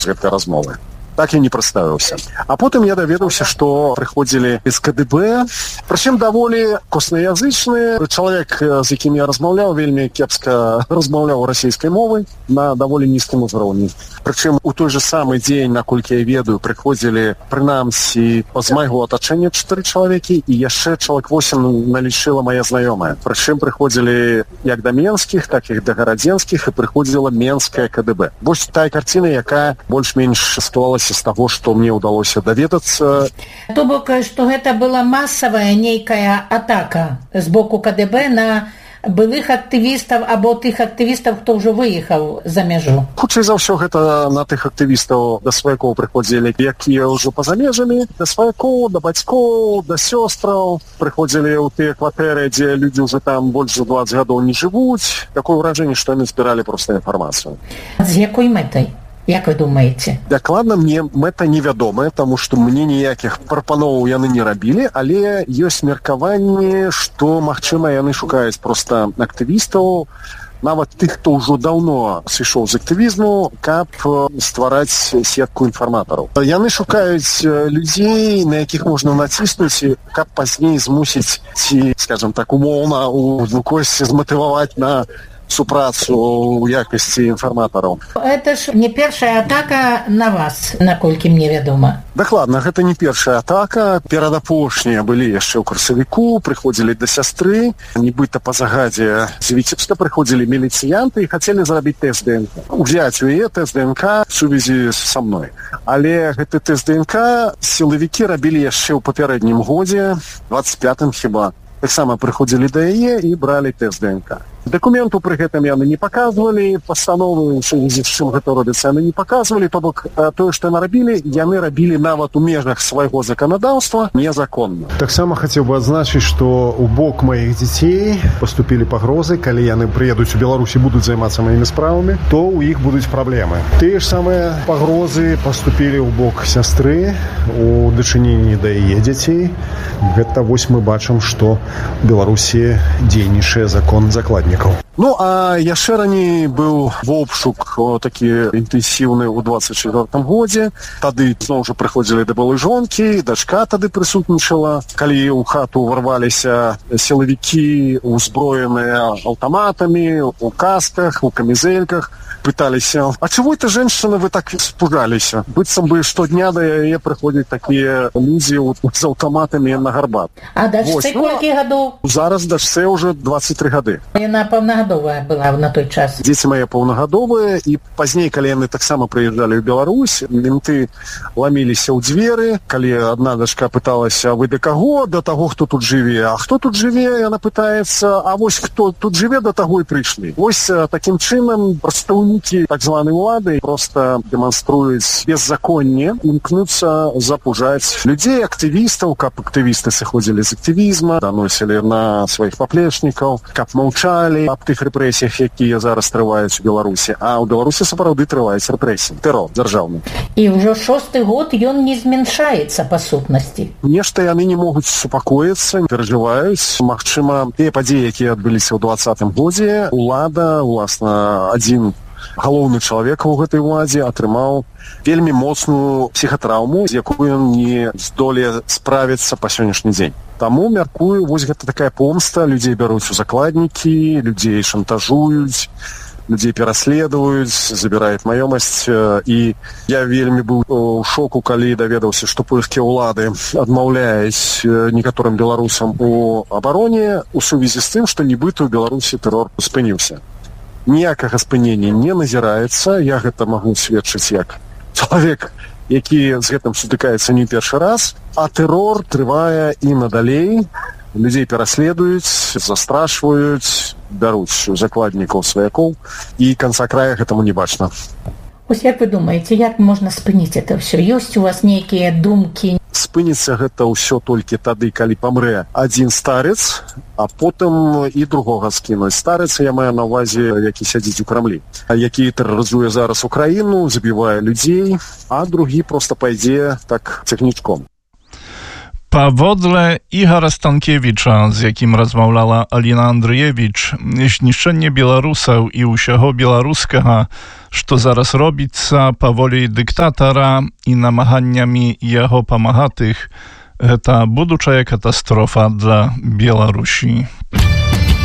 з гэтай размовы. Так я не прадставіўся. А потым я даведаўся, што прыходзілі з КДБ, прычым даволі коснаязычныя. Чалавек, з якім я размаўляў, вельмі кепска размаўляў расійскай мовай на даволі нізкім узроўні. Прычым у той же самы дзень, наколькі я ведаю, прыходзілі прынамсі з майго атачэння 4 чалавекі і яшчэ чалавек 8 налічыла мая знаёмая. Прычым прыходзілі як да менскіх, так і да гарадзенскіх, і прыходзіла менская КДБ. Вось тая карціна, якая больш-менш склалася з таго, што мне ўдалося даведацца. То бок, што гэта была масавая нейкая атака з боку КДБ на былых актывістаў або тых актывістаў, хто ўжо выехаў за мяжу? Хутчэй за ўсё гэта на тых актывістаў, да сваякоў прыходзілі, якія ўжо па-за межамі, да сваякоў, да бацькоў, да сёстраў, прыходзілі ў тыя кватэры, дзе людзі ўжо там больш за 20 гадоў не жывуць. Такое ўражанне, што яны збіралі проста інфармацыю. З якой мэтай? Як вы думаеце? Дакладна мне мэта невядомая, таму што мне ніякіх прапановаў яны не рабілі, але ёсць меркаванне, што, магчыма, яны шукаюць проста актывістаў, нават тых, хто ўжо даўно сышоў з актывізму, каб ствараць сетку інфарматараў. Яны шукаюць людзей, на якіх можна націснуць, каб пазней змусіць ці, скажам так, умоўна у косці зматываваць на супрацу ў якасці інфарматараў. Это ж не першая атака на вас, наколькі мне вядома. Дакладна, гэта не першая атака. Перадапошнія былі яшчэ ў красавіку, прыходзілі да сястры, нібыта па загадзе з Віцебска прыходзілі міліцыянты і хацелі зрабіць тэст ДНК. Узяць у яе тэст ДНК в сувязі са мной. Але гэты тэст ДНК сілавікі рабілі яшчэ ў папярэднім годзе, 25-м хіба. Таксама прыходзілі да яе і бралі тэст ДНК. Дакументу пры гэтым яны не паказвалі, пастановы, з чым гэта робіцца, яны не паказвалі, то бок тое, што яны рабілі нават у межах свайго заканадаўства незаконна. Таксама хацеў бы адзначыць, што ў бок маіх дзяцей паступілі пагрозы, калі яны прыедуць у Беларусі, будуць займацца маімі справамі, то ў іх будуць праблемы. Тыя ж самыя пагрозы паступілі ў бок сястры у дачыненні да яе дзяцей. Гэта вось мы бачым, што у Беларусі дзейнічае закон закладнікаў. Ну, а яшчэ раней быў обшук такі інтэнсіўны ў 24-м годзе. Тады зноў жа прыходзілі да былой жонкі, дачка тады прысутнічала. Калі ў хату ўварваліся сілавікі, узброеныя аўтаматамі, у касках, у камізэльках, пыталіся: а чего это, женщина, вы так испугаліся? Быццам бы штодня да яе прыходзяць такія людзі з аўтаматамі на гарбат. А дачцы колькі гадоў? Зараз дачцэ ўжо 23 гады. Яна паўнагадовая была на той час. Дзеці мае паўнагадовыя, і пазней, калі яны таксама прыязджалі ў Беларусь, менты ламіліся ў дзверы, калі адна дачка пыталася: вы да каго? Да таго, хто тут жыве. А хто тут жыве? Яна пытаецца: а вось хто тут жыве, да таго і прыйшлі. Вось такім чынам прадстаўнікі так званай улады проста дэманструюць беззаконне, імкнуцца запужаць людзей, актывістаў, каб актывісты сыходзілі з актывізма, даносілі на сваіх паплечнікаў, каб маўчалі аб тых рэпрэсіях, якія зараз трываюць у Беларусі. А ў Беларусі сапраўды трываюць рэпрэсіі, тэрор дзяржаўны. І ўжо 6-й год ён не змяншаецца па сутнасці. Нешта яны не могуць супакоіцца, перажываюць. Магчыма, тыя падзеі, якія адбыліся ў 20-м годзе, улада, уласна, адзін галоўны чалавек у гэтай уладзе атрымаў вельмі моцную псіхатраўму, з якой ён не здолее справіцца па сённяшні дзень. Таму, мяркую, вось гэта такая помста, людзей бяруць у закладнікі, людзей шантажуюць, людзей пераследуюць, забіраюць маёмасць. І я вельмі быў у шоку, калі даведаўся, што польскія ўлады адмаўляюць некаторым беларусам у абароне у сувязі з тым, што нібыта ў Беларусі тэрор спыніўся. Ніякага спынення не назіраецца. Я гэта магу сведчыць як чалавек, які з гэтым сутыкаецца не першы раз, а тэрор трывае і надалей. Людзей пераследуюць, застрашваюць, бяруць закладнікаў, сваякоў, і канца края гэтаму не бачна. Ось як вы думаеце, як можна спыніць это ўсё? Ёсць у вас нейкія думкі? Спыніцца гэта ўсё толькі тады, калі памрэ адзін старец, а потым і другога скінуць. Старец, я маю на ўвазе, які сядзіць у Крамлі, які тэрарызуе зараз Украіну, забівае людзей, а другі проста пайдзе так цягнічком. Pawodle Ihara Stankiewicza, z jakim rozmawiała Alina Andrzejewicz, zniszczenie Białoruseł i усяго białoruskiego, co zaraz robica powoli dyktatora i namachaniami jego pomagatych, to budучая katastrofa dla Białorusi.